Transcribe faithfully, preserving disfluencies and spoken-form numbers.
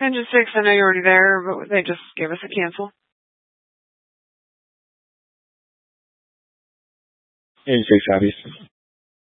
Engine six, I know you're already there, but they just gave us a cancel. Engine six, obvious.